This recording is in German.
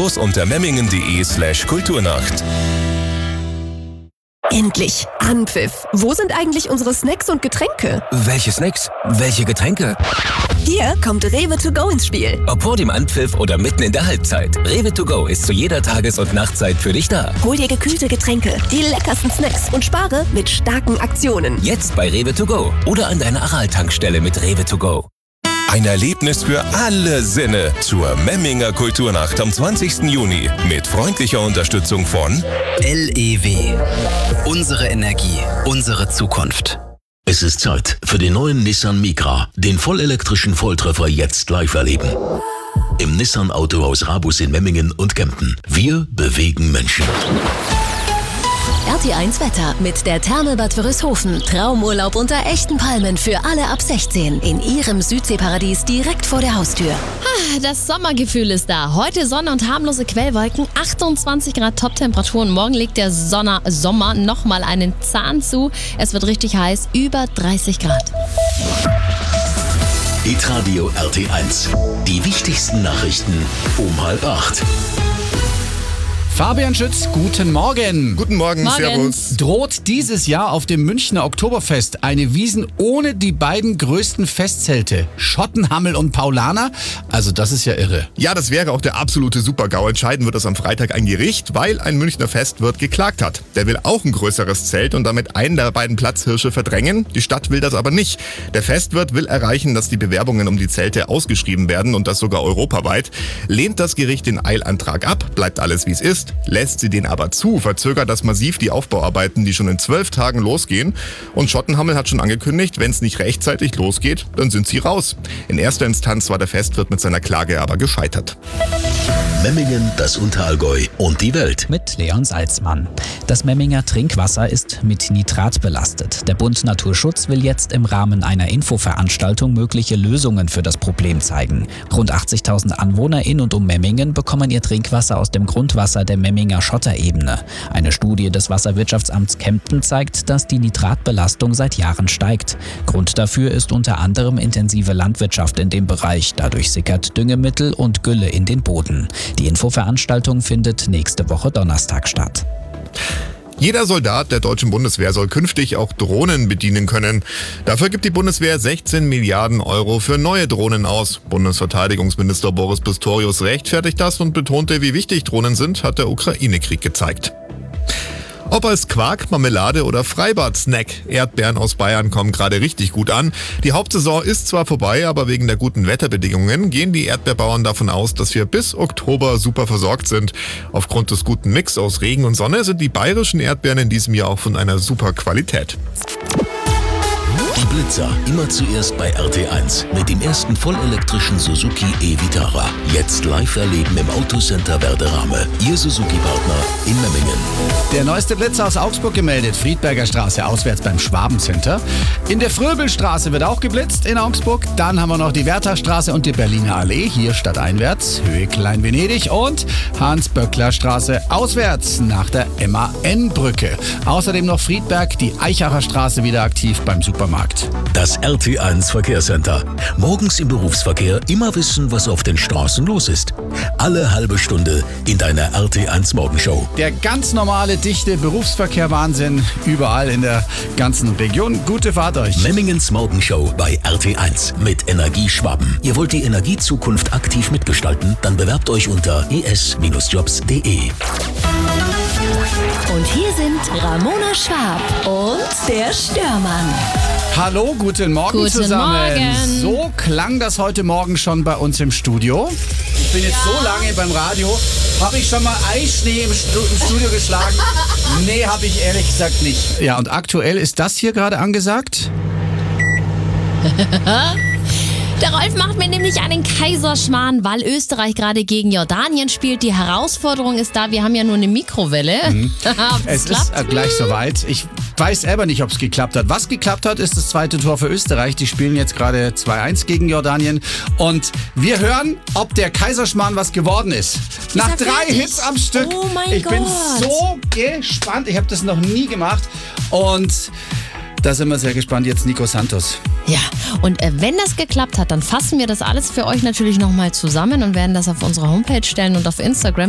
Infos unter memmingen.de/Kulturnacht. Endlich! Anpfiff! Wo sind eigentlich unsere Snacks und Getränke? Welche Snacks? Welche Getränke? Hier kommt Rewe to go ins Spiel. Ob vor dem Anpfiff oder mitten in der Halbzeit. Rewe to go ist zu jeder Tages- und Nachtzeit für dich da. Hol dir gekühlte Getränke, die leckersten Snacks und spare mit starken Aktionen. Jetzt bei Rewe to go oder an deiner Aral-Tankstelle mit Rewe to go. Ein Erlebnis für alle Sinne zur Memminger Kulturnacht am 20. Juni mit freundlicher Unterstützung von LEW. Unsere Energie, unsere Zukunft. Es ist Zeit für den neuen Nissan Micra, den vollelektrischen Volltreffer jetzt live erleben. Im Nissan Autohaus Rabus in Memmingen und Kempten. Wir bewegen Menschen. RT1 Wetter mit der Therme Bad Wörishofen. Traumurlaub unter echten Palmen für alle ab 16 in ihrem Südseeparadies direkt vor der Haustür. Das Sommergefühl ist da. Heute Sonne und harmlose Quellwolken, 28 Grad Top-Temperaturen. Morgen legt der Sommer nochmal einen Zahn zu. Es wird richtig heiß, über 30 Grad. Hitradio RT1. Die wichtigsten Nachrichten um 7:30. Fabian Schütz, guten Morgen. Guten Morgen, Servus. Droht dieses Jahr auf dem Münchner Oktoberfest eine Wiesn ohne die beiden größten Festzelte, Schottenhammel und Paulaner? Also das ist ja irre. Ja, das wäre auch der absolute Super-GAU. Entscheiden wird das am Freitag ein Gericht, weil ein Münchner Festwirt geklagt hat. Der will auch ein größeres Zelt und damit einen der beiden Platzhirsche verdrängen. Die Stadt will das aber nicht. Der Festwirt will erreichen, dass die Bewerbungen um die Zelte ausgeschrieben werden und das sogar europaweit. Lehnt das Gericht den Eilantrag ab, bleibt alles wie es ist. Lässt sie den aber zu, verzögert das massiv die Aufbauarbeiten, die schon in 12 Tagen losgehen. Und Schottenhammel hat schon angekündigt, wenn es nicht rechtzeitig losgeht, dann sind sie raus. In erster Instanz war der Festwirt mit seiner Klage aber gescheitert. Memmingen, das Unterallgäu und die Welt. Mit Leon Salzmann. Das Memminger Trinkwasser ist mit Nitrat belastet. Der Bund Naturschutz will jetzt im Rahmen einer Infoveranstaltung mögliche Lösungen für das Problem zeigen. Rund 80.000 Anwohner in und um Memmingen bekommen ihr Trinkwasser aus dem Grundwasser der Memminger Schotterebene. Eine Studie des Wasserwirtschaftsamts Kempten zeigt, dass die Nitratbelastung seit Jahren steigt. Grund dafür ist unter anderem intensive Landwirtschaft in dem Bereich. Dadurch sickert Düngemittel und Gülle in den Boden. Die Infoveranstaltung findet nächste Woche Donnerstag statt. Jeder Soldat der deutschen Bundeswehr soll künftig auch Drohnen bedienen können. Dafür gibt die Bundeswehr 16 Milliarden Euro für neue Drohnen aus. Bundesverteidigungsminister Boris Pistorius rechtfertigt das und betonte, wie wichtig Drohnen sind, hat der Ukraine-Krieg gezeigt. Ob als Quark, Marmelade oder Freibad-Snack, Erdbeeren aus Bayern kommen gerade richtig gut an. Die Hauptsaison ist zwar vorbei, aber wegen der guten Wetterbedingungen gehen die Erdbeerbauern davon aus, dass wir bis Oktober super versorgt sind. Aufgrund des guten Mix aus Regen und Sonne sind die bayerischen Erdbeeren in diesem Jahr auch von einer super Qualität. Die Blitzer, immer zuerst bei RT1 mit dem ersten vollelektrischen Suzuki e-Vitara. Jetzt live erleben im Autocenter Werderame. Ihr Suzuki-Partner in Memmingen. Der neueste Blitzer aus Augsburg gemeldet, Friedberger Straße auswärts beim Schwabencenter. In der Fröbelstraße wird auch geblitzt in Augsburg. Dann haben wir noch die Wertachstraße und die Berliner Allee, hier stadteinwärts, Höhe Klein-Venedig und Hans-Böckler-Straße auswärts nach der MAN-Brücke. Außerdem noch Friedberg, die Eichacher Straße wieder aktiv beim Supermarkt. Das RT1 Verkehrscenter. Morgens im Berufsverkehr immer wissen, was auf den Straßen los ist. Alle halbe Stunde in deiner RT1 Morgenshow. Der ganz normale, dichte Berufsverkehr-Wahnsinn überall in der ganzen Region. Gute Fahrt euch. Memmingens Morgenshow bei RT1 mit Energie Schwaben. Ihr wollt die Energiezukunft aktiv mitgestalten? Dann bewerbt euch unter es-jobs.de. Und hier sind Ramona Schwab und der Störmann. Hallo, guten Morgen zusammen. Morgen. So klang das heute Morgen schon bei uns im Studio. Ich bin jetzt so lange beim Radio. Habe ich schon mal Eischnee im Studio geschlagen? Nee, habe ich ehrlich gesagt nicht. Ja, und aktuell ist das hier gerade angesagt? Der Rolf macht mir nämlich einen Kaiserschmarrn, weil Österreich gerade gegen Jordanien spielt. Die Herausforderung ist da, wir haben ja nur eine Mikrowelle. Es ist gleich soweit. Ich weiß selber nicht, ob es geklappt hat. Was geklappt hat, ist das zweite Tor für Österreich. Die spielen jetzt gerade 2-1 gegen Jordanien. Und wir hören, ob der Kaiserschmarrn was geworden ist. Nach 3 Hits am Stück. Oh mein Ich bin Gott. so gespannt. Ich habe das noch nie gemacht. Und da sind wir sehr gespannt. Jetzt Nico Santos. Ja, und wenn das geklappt hat, dann fassen wir das alles für euch natürlich nochmal zusammen und werden das auf unserer Homepage stellen und auf Instagram.